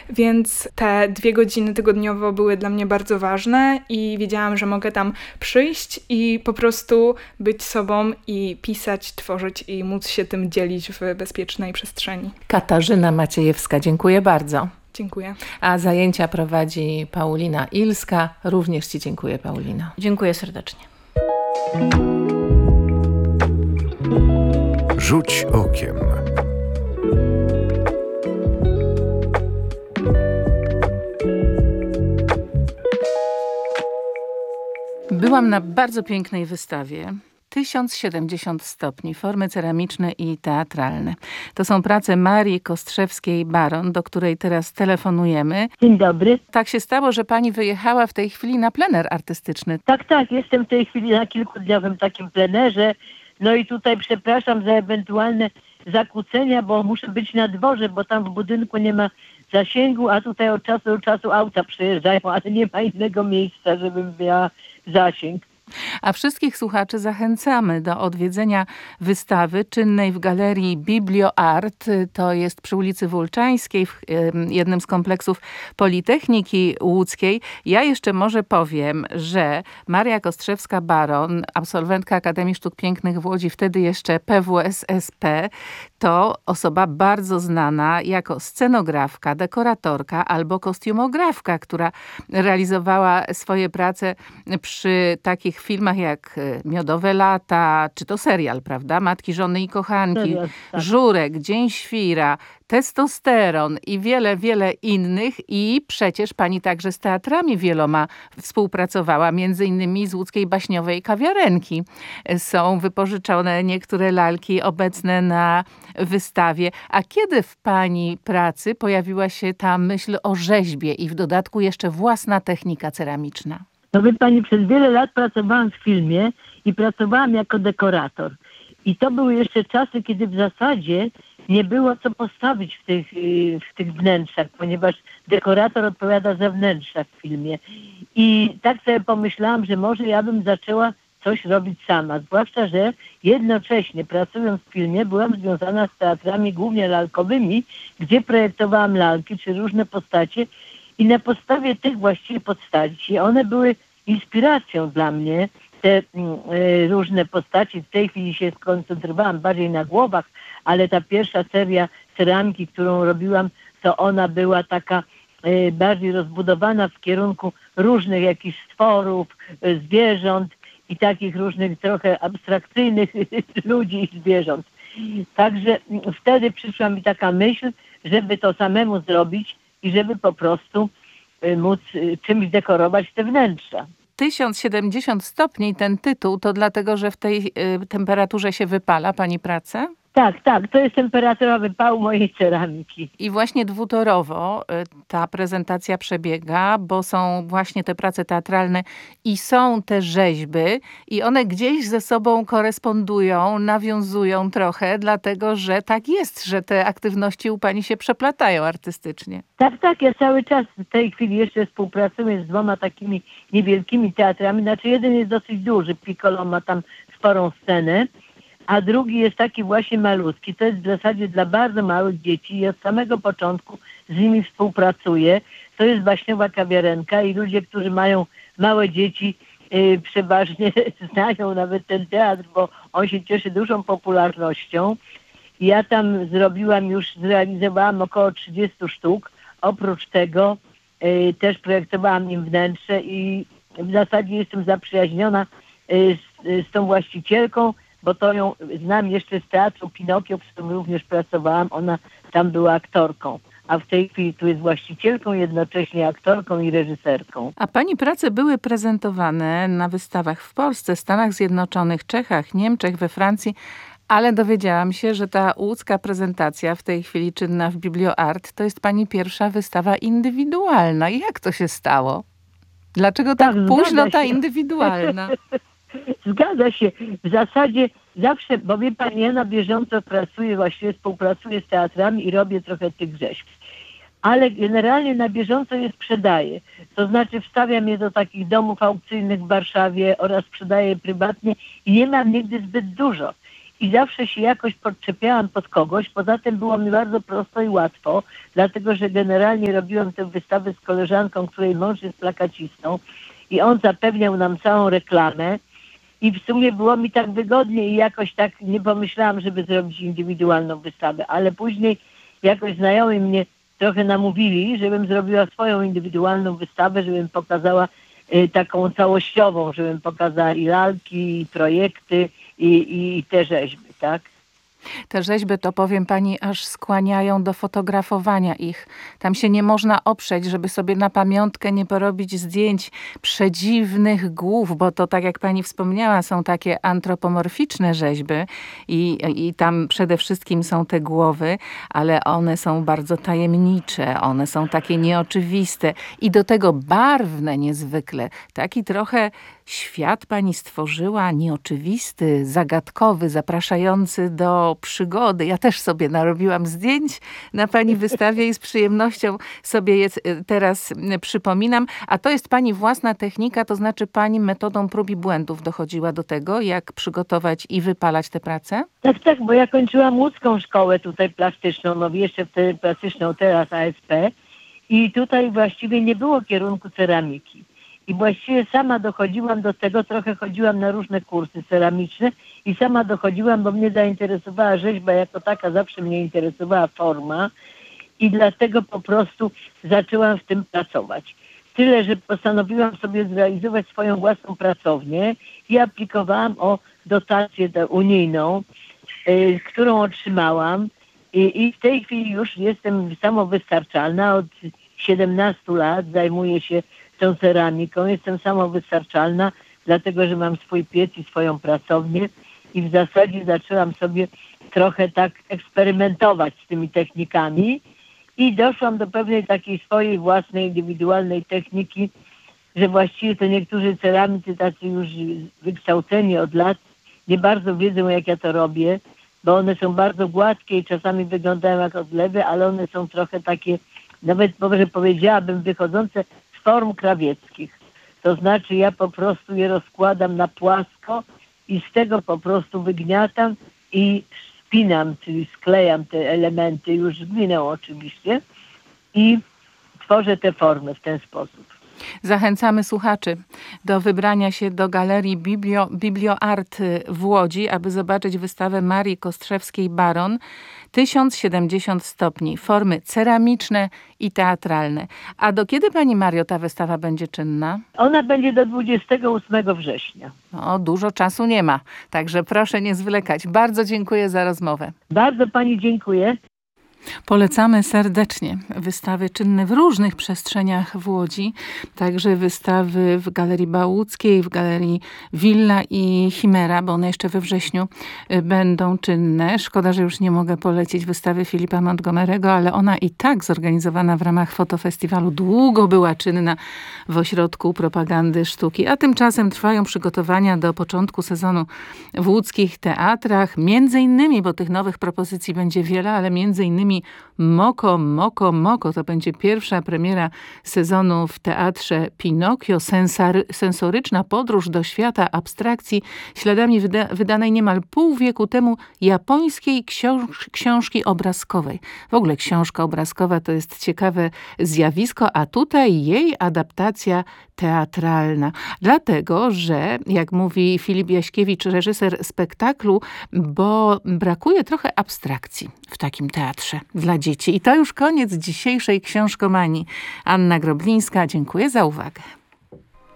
więc te 2 godziny tygodniowo były dla mnie bardzo ważne i wiedziałam, że mogę tam przyjść i po prostu być sobą i pisać, tworzyć i móc się tym dzielić w bezpiecznej przestrzeni. Katarzyna Maciejewska, dziękuję bardzo. Dziękuję. A zajęcia prowadzi Paulina Ilska. Również Ci dziękuję, Paulino. Dziękuję serdecznie. Rzuć okiem. Byłam na bardzo pięknej wystawie. 1070 stopni, formy ceramiczne i teatralne. To są prace Marii Kostrzewskiej-Baron, do której teraz telefonujemy. Dzień dobry. Tak się stało, że pani wyjechała w tej chwili na plener artystyczny. Tak, jestem w tej chwili na kilkudniowym takim plenerze. No i tutaj przepraszam za ewentualne zakłócenia, bo muszę być na dworze, bo tam w budynku nie ma zasięgu, a tutaj od czasu do czasu auta przyjeżdżają, ale nie ma innego miejsca, żebym miała zasięg. A wszystkich słuchaczy zachęcamy do odwiedzenia wystawy czynnej w galerii BiblioArt. To jest przy ulicy Wólczańskiej, w jednym z kompleksów Politechniki Łódzkiej. Ja jeszcze może powiem, że Maria Kostrzewska-Baron, absolwentka Akademii Sztuk Pięknych w Łodzi, wtedy jeszcze PWSSP, to osoba bardzo znana jako scenografka, dekoratorka albo kostiumografka, która realizowała swoje prace przy takich filmach jak Miodowe lata, czy to serial, prawda? Matki, żony i kochanki, Serial, tak. Żurek, Dzień świra, Testosteron i wiele, wiele innych. I przecież pani także z teatrami wieloma współpracowała, między innymi z Łódzkiej Baśniowej Kawiarenki. Są wypożyczone niektóre lalki obecne na wystawie. A kiedy w pani pracy pojawiła się ta myśl o rzeźbie i w dodatku jeszcze własna technika ceramiczna? No wie pani, przez wiele lat pracowałam w filmie i pracowałam jako dekorator. I to były jeszcze czasy, kiedy w zasadzie nie było co postawić w tych wnętrzach, ponieważ dekorator odpowiada za wnętrza w filmie. I tak sobie pomyślałam, że może ja bym zaczęła coś robić sama. Zwłaszcza, że jednocześnie pracując w filmie byłam związana z teatrami głównie lalkowymi, gdzie projektowałam lalki czy różne postacie i na podstawie tych właściwie postaci, one były inspiracją dla mnie, te różne postaci. W tej chwili się skoncentrowałam bardziej na głowach, ale ta pierwsza seria ceramiki, którą robiłam, to ona była taka bardziej rozbudowana w kierunku różnych jakichś stworów, zwierząt i takich różnych trochę abstrakcyjnych ludzi i zwierząt. Także wtedy przyszła mi taka myśl, żeby to samemu zrobić i żeby po prostu móc czymś dekorować te wnętrza. 1070 stopni, ten tytuł, to dlatego, że w tej temperaturze się wypala pani pracę? Tak, to jest temperatura wypału mojej ceramiki. I właśnie dwutorowo ta prezentacja przebiega, bo są właśnie te prace teatralne i są te rzeźby i one gdzieś ze sobą korespondują, nawiązują trochę, dlatego że tak jest, że te aktywności u pani się przeplatają artystycznie. Tak, ja cały czas w tej chwili jeszcze współpracuję z 2 takimi niewielkimi teatrami. Znaczy jeden jest dosyć duży, Piccolo ma tam sporą scenę, a drugi jest taki właśnie malutki. To jest w zasadzie dla bardzo małych dzieci i od samego początku z nimi współpracuję. To jest Baśniowa Kawiarenka i ludzie, którzy mają małe dzieci, przeważnie znają nawet ten teatr, bo on się cieszy dużą popularnością. Ja tam zrealizowałam około 30 sztuk. Oprócz tego też projektowałam nim wnętrze i w zasadzie jestem zaprzyjaźniona z tą właścicielką, bo to ją znam jeszcze z teatru Pinokio, przy którym również pracowałam. Ona tam była aktorką, a w tej chwili tu jest właścicielką, jednocześnie aktorką i reżyserką. A pani prace były prezentowane na wystawach w Polsce, Stanach Zjednoczonych, Czechach, Niemczech, we Francji, ale dowiedziałam się, że ta łódzka prezentacja w tej chwili czynna w BiblioArt to jest pani pierwsza wystawa indywidualna. Jak to się stało? Dlaczego tak późno ta indywidualna? Zgadza się. W zasadzie zawsze, bo wie pani, ja na bieżąco współpracuję z teatrami i robię trochę tych rzeźb. Ale generalnie na bieżąco je sprzedaję. To znaczy wstawiam je do takich domów aukcyjnych w Warszawie oraz sprzedaję je prywatnie i nie mam nigdy zbyt dużo. i zawsze się jakoś podczepiałam pod kogoś. Poza tym było mi bardzo prosto i łatwo, dlatego że generalnie robiłam tę wystawę z koleżanką, której mąż jest plakacistą i on zapewniał nam całą reklamę i w sumie było mi tak wygodnie i jakoś tak nie pomyślałam, żeby zrobić indywidualną wystawę, ale później jakoś znajomi mnie trochę namówili, żebym zrobiła swoją indywidualną wystawę, żebym pokazała taką całościową, żebym pokazała i lalki, i projekty, i te rzeźby, tak? Te rzeźby, to powiem pani, aż skłaniają do fotografowania ich. Tam się nie można oprzeć, żeby sobie na pamiątkę nie porobić zdjęć przedziwnych głów, bo to, tak jak pani wspomniała, są takie antropomorficzne rzeźby i tam przede wszystkim są te głowy, ale one są bardzo tajemnicze, one są takie nieoczywiste i do tego barwne niezwykle. Taki trochę świat pani stworzyła nieoczywisty, zagadkowy, zapraszający do przygody. Ja też sobie narobiłam zdjęć na pani wystawie i z przyjemnością sobie je teraz przypominam. A to jest pani własna technika, to znaczy pani metodą prób i błędów dochodziła do tego, jak przygotować i wypalać te prace? Tak, bo ja kończyłam łódzką szkołę tutaj plastyczną, no jeszcze wtedy plastyczną, teraz ASP i tutaj właściwie nie było kierunku ceramiki. I właściwie sama dochodziłam do tego, trochę chodziłam na różne kursy ceramiczne i sama dochodziłam, bo mnie zainteresowała rzeźba jako taka, zawsze mnie interesowała forma i dlatego po prostu zaczęłam w tym pracować. Tyle, że postanowiłam sobie zrealizować swoją własną pracownię i aplikowałam o dotację unijną, którą otrzymałam i w tej chwili już jestem samowystarczalna. Od 17 lat zajmuję się tą ceramiką. Jestem samowystarczalna, dlatego że mam swój piec i swoją pracownię i w zasadzie zaczęłam sobie trochę tak eksperymentować z tymi technikami i doszłam do pewnej takiej swojej własnej, indywidualnej techniki, że właściwie to niektórzy ceramicy tacy już wykształceni od lat nie bardzo wiedzą, jak ja to robię, bo one są bardzo gładkie i czasami wyglądają jak odlewy, ale one są trochę takie, nawet może powiedziałabym, wychodzące form krawieckich. To znaczy ja po prostu je rozkładam na płasko i z tego po prostu wygniatam i spinam, czyli sklejam te elementy już z gliną oczywiście i tworzę te formy w ten sposób. Zachęcamy słuchaczy do wybrania się do galerii Biblioart w Łodzi, aby zobaczyć wystawę Marii Kostrzewskiej-Baron 1070 stopni, formy ceramiczne i teatralne. A do kiedy, pani Mario, ta wystawa będzie czynna? Ona będzie do 28 września. No, dużo czasu nie ma, także proszę nie zwlekać. Bardzo dziękuję za rozmowę. Bardzo pani dziękuję. Polecamy serdecznie wystawy czynne w różnych przestrzeniach w Łodzi, także wystawy w Galerii Bałuckiej, w Galerii Villa i Chimera, bo one jeszcze we wrześniu będą czynne. Szkoda, że już nie mogę polecić wystawy Filipa Montgomery'ego, ale ona i tak zorganizowana w ramach fotofestiwalu długo była czynna w Ośrodku Propagandy Sztuki, a tymczasem trwają przygotowania do początku sezonu w łódzkich teatrach, między innymi, bo tych nowych propozycji będzie wiele, ale między innymi Moko, Moko, Moko. To będzie pierwsza premiera sezonu w Teatrze Pinokio. Sensoryczna podróż do świata abstrakcji śladami wydanej niemal pół wieku temu japońskiej książki obrazkowej. W ogóle książka obrazkowa to jest ciekawe zjawisko, a tutaj jej adaptacja teatralna. Dlatego, że jak mówi Filip Jaśkiewicz, reżyser spektaklu, bo brakuje trochę abstrakcji w takim teatrze dla dzieci. I to już koniec dzisiejszej książkomanii. Anna Groblińska, dziękuję za uwagę.